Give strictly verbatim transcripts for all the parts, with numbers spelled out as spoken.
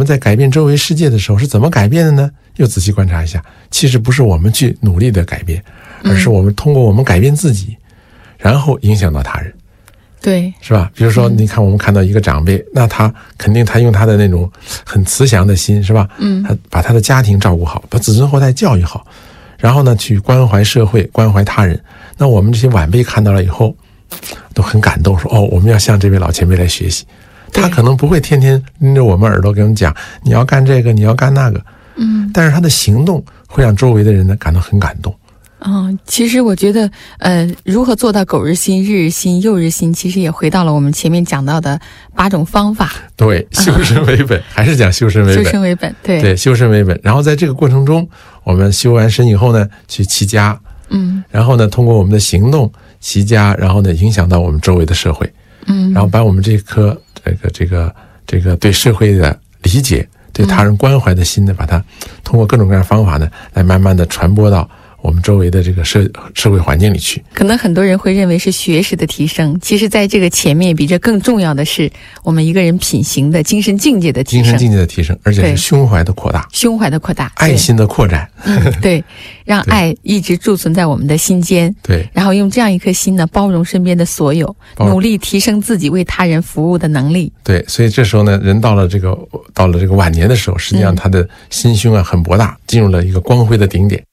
们在改变周围世界的时候是怎么改变的呢？又仔细观察一下，其实不是我们去努力的改变，而是我们通过我们改变自己，然后影响到他人。 对， 是吧？比如说，你看，我们看到一个长辈，嗯、那他肯定他用他的那种很慈祥的心，是吧？嗯，他把他的家庭照顾好，把子孙后代教育好，然后呢，去关怀社会，关怀他人。那我们这些晚辈看到了以后，都很感动，说：“哦，我们要向这位老前辈来学习。”他可能不会天天拎着我们耳朵给我们讲，你要干这个，你要干那个，嗯，但是他的行动会让周围的人呢感到很感动。 嗯，其实我觉得，呃，如何做到苟日新、日日新、又日新，其实也回到了我们前面讲到的八种方法。 对，修身为本，嗯、还是讲修身为本。 修身为本，对对，修身为本。然后在这个过程中，我们修完身以后呢，去齐家，嗯，然后呢，通过我们的行动齐家，然后呢，影响到我们周围的社会，嗯，然后把我们这颗这个这个这个对社会的理解、对他人关怀的心呢，把它通过各种各样的方法呢，来慢慢的传播到我们周围的这个社社会环境里去。 可能很多人会认为是学识的提升，其实在这个前面比这更重要的是我们一个人品行的精神境界的提升， 精神境界的提升，而且是胸怀的扩大， 胸怀的扩大， 爱心的扩展。 嗯，对，让爱一直驻存在我们的心间。 对， 然后用这样一颗心呢，包容身边的所有，努力提升自己为他人服务的能力。 对，所以这时候呢，人到了这个到了这个晚年的时候，实际上他的心胸啊很博大，进入了一个光辉的顶点。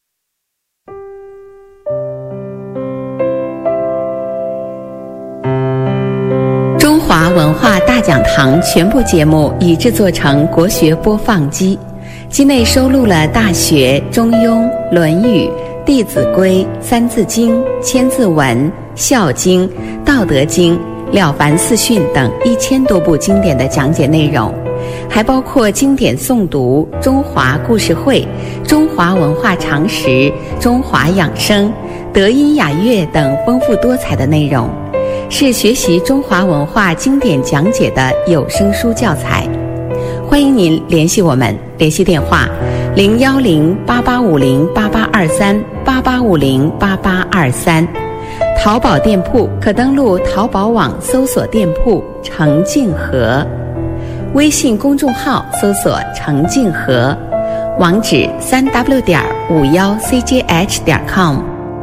中华文化大讲堂全部节目已制作成国学播放机，机内收录了《大学》《中庸》《论语》《弟子规》《三字经》《千字文》《孝经》《道德经》《了凡四训》等一千多部经典的讲解内容，还包括经典诵读、中华故事会、中华文化常识、中华养生、德音雅乐等丰富多彩的内容，是学习中华文化经典讲解的有声书教材。欢迎您联系我们，联系电话零幺零八八五零八八二三八八五零八八二三，淘宝店铺可登录淘宝网搜索店铺程静和，微信公众号搜索程静和，网址三 w 点五幺 c j h 点 com。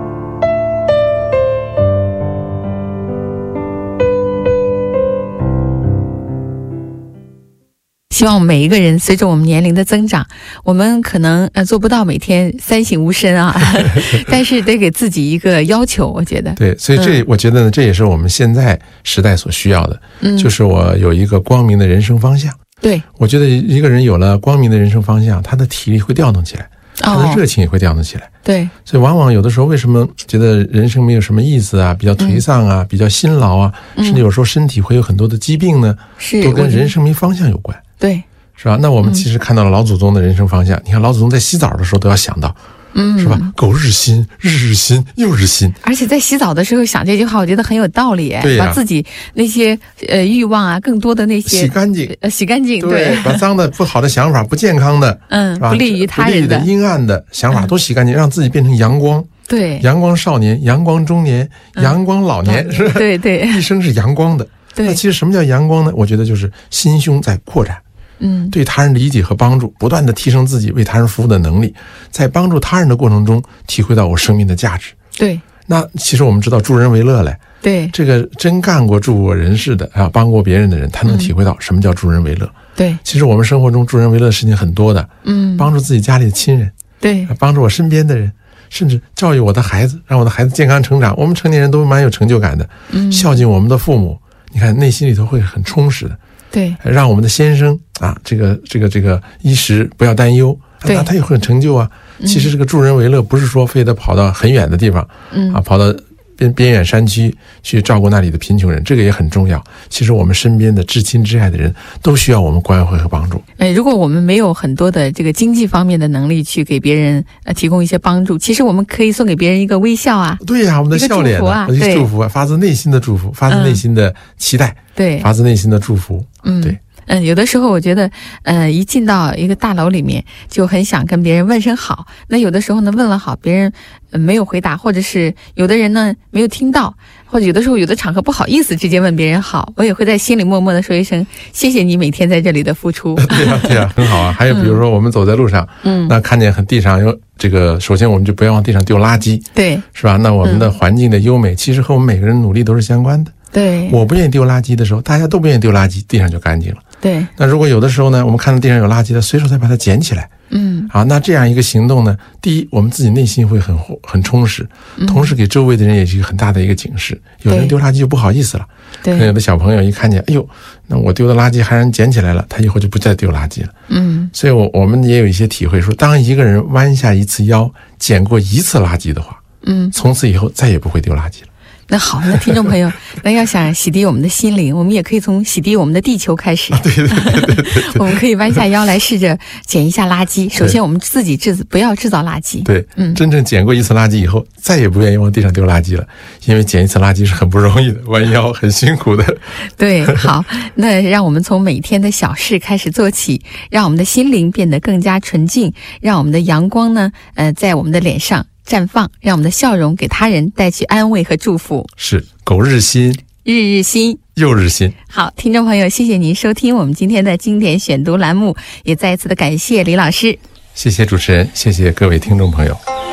希望我们每一个人随着我们年龄的增长，我们可能呃做不到每天三省吾身啊，但是得给自己一个要求，我觉得。 对，所以这、嗯、我觉得呢，这也是我们现在时代所需要的，嗯，就是我有一个光明的人生方向。 对， 我觉得一个人有了光明的人生方向，他的体力会调动起来，他的热情也会调动起来。 哦、对， 所以往往有的时候为什么觉得人生没有什么意思啊，比较颓丧啊，嗯、比较辛劳啊，甚至有时候身体会有很多的疾病呢， 是都跟人生没方向有关。 对， 是吧？那我们其实看到了老祖宗的人生方向，嗯、你看老祖宗在洗澡的时候都要想到，嗯，是吧？苟日新，日日新，又日新。 而且在洗澡的时候想这句话，我觉得很有道理。 对呀、啊， 把自己那些呃欲望啊，更多的那些洗干净， 呃，洗干净。 对， 对把脏的、不好的想法、不健康的， 嗯，不利于他人的、 不利于的阴暗的想法都洗干净，嗯、让自己变成阳光。 对， 阳光少年、阳光中年、阳光老年，嗯、是吧？ 对对， 一生是阳光的。 对， 那其实什么叫阳光呢？我觉得就是心胸在扩展。嗯，对他人理解和帮助，不断的提升自己为他人服务的能力，在帮助他人的过程中，体会到我生命的价值。 对， 那其实我们知道助人为乐嘞。 对， 这个真干过助过人事的啊，帮过别人的人，他能体会到什么叫助人为乐。嗯、 对， 其实我们生活中助人为乐的事情很多的。嗯，帮助自己家里的亲人， 对， 帮助我身边的人，甚至教育我的孩子，让我的孩子健康成长。我们成年人都蛮有成就感的。嗯，孝敬我们的父母，你看内心里头会很充实的。 对， 让我们的先生啊，这个这个这个衣食不要担忧，那他也会很成就啊。其实这个助人为乐，不是说非得跑到很远的地方，嗯啊，跑到边边远山区去照顾那里的贫穷人，这个也很重要。其实我们身边的至亲至爱的人都需要我们关怀和帮助。 哎，如果我们没有很多的这个经济方面的能力去给别人呃提供一些帮助，其实我们可以送给别人一个微笑啊。 对呀、啊，我们的笑脸啊，一个祝福啊，发自内心的祝福，发自内心的期待， 对， 发自内心的祝福。 嗯， 对。 嗯，有的时候我觉得，呃，一进到一个大楼里面，就很想跟别人问声好。那有的时候呢，问了好，别人、呃、没有回答，或者是有的人呢没有听到，或者有的时候有的场合不好意思直接问别人好，我也会在心里默默的说一声谢谢你每天在这里的付出。 对呀、啊，对呀、啊，很好啊。还有比如说我们走在路上，嗯，那看见很地上有这个，首先我们就不要往地上丢垃圾， 对， 是吧？那我们的环境的优美，嗯、其实和我们每个人努力都是相关的。 对， 我不愿意丢垃圾的时候，大家都不愿意丢垃圾，地上就干净了。 对， 那如果有的时候呢，我们看到地上有垃圾的，随手再把它捡起来，嗯，啊，那这样一个行动呢，第一，我们自己内心会很很充实，同时给周围的人也是一个很大的一个警示。有人丢垃圾就不好意思了，对，有的小朋友一看见，哎呦，那我丢的垃圾还让人捡起来了，他以后就不再丢垃圾了。嗯，所以我我们也有一些体会说，当一个人弯下一次腰捡过一次垃圾的话，嗯，从此以后再也不会丢垃圾了。 那好，那听众朋友，那要想洗涤我们的心灵，我们也可以从洗涤我们的地球开始。 对对对对对， 我们可以弯下腰来试着捡一下垃圾。首先，我们自己制不要制造垃圾。 对，嗯，真正捡过一次垃圾以后，再也不愿意往地上丢垃圾了，因为捡一次垃圾是很不容易的，弯腰很辛苦的。 对，好，那让我们从每天的小事开始做起，让我们的心灵变得更加纯净，让我们的阳光呢，呃，在我们的脸上绽放，让我们的笑容给他人带去安慰和祝福。 是，苟日新， 日日新， 又日新。 好，听众朋友，谢谢您收听我们今天的经典选读栏目，也再一次的感谢李老师。 谢谢主持人，谢谢各位听众朋友。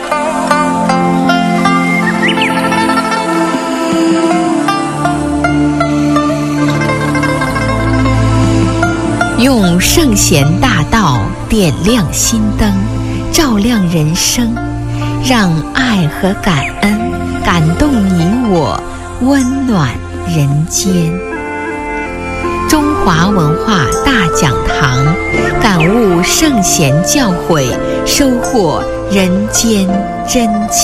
用圣贤大道点亮心灯，照亮人生，让爱和感恩感动你我，温暖人间。中华文化大讲堂，感悟圣贤教诲，收获人间真情。